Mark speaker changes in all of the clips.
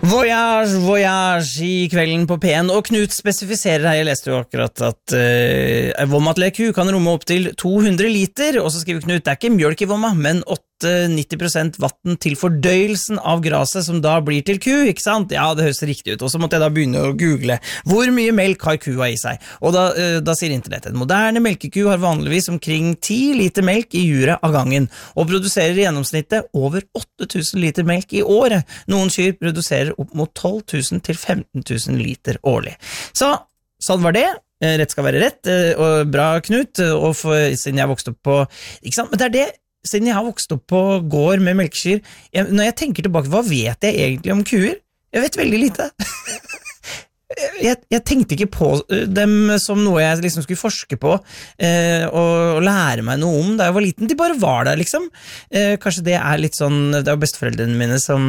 Speaker 1: Voyage, voyage I kvelden på P1, og Knut spesifiserer her, jeg leste jo akkurat at Vomma-ku kan romme opp til 200 liter, og så skriver Knut, det ikke mjølk I Vomma, men 90% vatten til fordøyelsen av graset som da blir til ku, ikke sant? Ja, det høres riktig ut, og så måtte jeg da begynne å google hvor mye melk har kua I seg, og da sier internettet, en moderne melkeku har vanligvis omkring 10 liter melk I juret av gangen, og produserer I gjennomsnittet over 8000 liter melk I året. Noen kyr produserer opp mot 12 000 til 15 000 liter årlig. Så, sånn var det. Rett skal være rett, og bra Knut, og siden jeg vokste opp på, ikke sant? Men det det siden jeg har vokst opp på gård med melkekyr, når jeg tenker tilbake, hva vet jeg egentlig om kuer? Jeg vet veldig lite. Jeg tenkte ikke på dem som noe jeg liksom skulle forske på og lære meg noe om da jeg var liten. De bare var der liksom. Kanskje det litt sånn, det var besteforeldrene mine som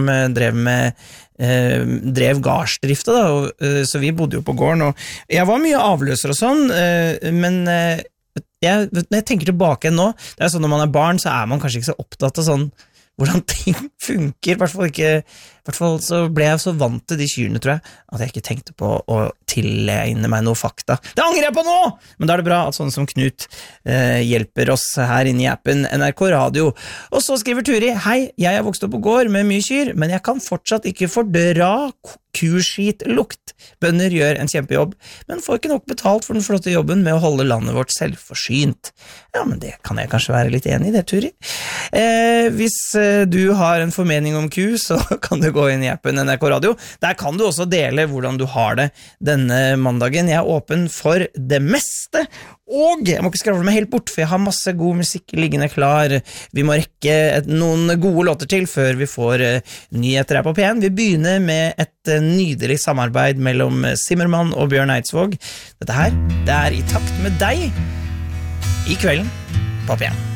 Speaker 1: drev gardsdrifta da, så vi bodde jo på gården, og jeg var mye avløser og sånn, men når jeg tenker tilbake nå, det sånn når man barn, så man kanskje ikke så opptatt av sånn hvordan ting funker, I hvert fall så ble jeg så vant til de kyrene, tror jeg, at jeg ikke tenkte på å tilegne meg noe fakta. Det angrer jeg på nå! Men da det bra at sånne som Knut hjelper oss her inne I appen NRK Radio. Og så skriver Turi, hei, jeg har vokst opp på gård med mye kyr, men jeg kan fortsatt ikke fordra kuskitlukt. Bønder gjør en kjempejobb, men får ikke nok betalt for den flotte jobben med å holde landet vårt selvforsynt. Ja, men det kan jeg kanskje være litt enig I det, Turi. Hvis du har en formening om ku, så kan du gå inn I appen NRK Radio. Der kan du også dele hvordan du har det denne mandagen. Jeg åpen for det meste, og jeg må ikke skravle meg helt bort, for jeg har masse god musikk liggende klar. Vi må rekke noen gode låter til før vi får nyheter her på P1. Vi begynner med et nydelig samarbeid mellom Zimmermann og Bjørn Eidsvåg. Dette her, det I takt med deg I kvelden på P1.